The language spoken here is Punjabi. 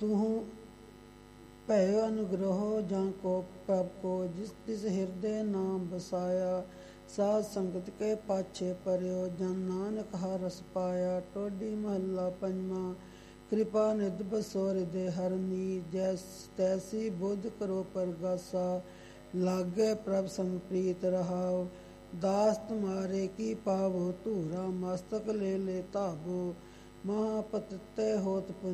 ਤੂੰ ਭੈ ਅਨੁਗ੍ਰਹੋ ਜਾਂ ਕੋ ਪ੍ਰਭ ਕੋ ਜਿਸ ਤਿਸ ਹਿਰਦੇ ਨਾਮ ਬਸਾਇਆ। ਸਾਧ ਸੰਗਤ ਕੇ ਪਾਛੇ ਪਰਿਓ ਜਨ ਨਾਨਕ ਹਰ ਰਸ ਪਾਇਆ। ਟੋਡੀ ਮਹੱਲਾ ਪੰਜਵਾਂ। ਕਿਰਪਾ ਨਿਧ ਬਸੋ ਹਿਰਦੇ ਹਰਨੀ ਜੈਸ ਤੈਸੀ ਬੁੱਧ ਕਰੋ ਪਰਗਾਸਾ। ਲਾਗੇ ਪ੍ਰਭ ਸੰਗ ਪ੍ਰੀਤ ਰਹਾਓ ਦਾਸ ਤੁਮਾਰੇ ਕੀ ਪਾਵੋ। ਧੂਰਾ ਮਸਤਕ ਲੈ ਧਾਵੋ ਮਹਾਪਤਿਤੇ ਹੋਤ